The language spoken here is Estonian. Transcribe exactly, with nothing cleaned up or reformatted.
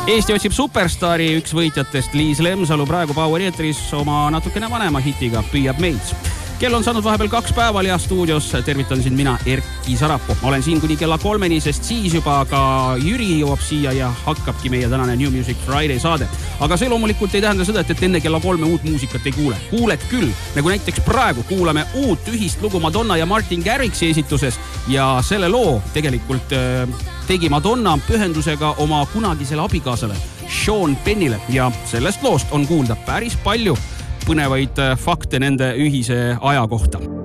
Eesti otsib superstaari, üks võitjatest Liis Lemsalu praegu Poweri eetris oma natukene vanema hitiga Püüab meid. Kell on saanud vahepeal kaks päeval ja stuudios tervitan siin mina Erki Sarapuu. Olen siin kuni kella kolmeni, sest siis juba ka Jüri jõuab siia ja hakkabki meie tänane New Music Friday saade. Aga see loomulikult ei tähenda seda, et enne kella kolme uut muusikat ei kuule. Kuuled küll, nagu näiteks praegu kuulame uut ühist lugu Madonna ja Martin Garrixi esituses ja selle loo tegelikult tegi Madonna pühendusega oma kunagisele abikaasale Sean Pennile ja sellest loost on kuulda päris palju põnevaid fakte nende ühise aja kohta.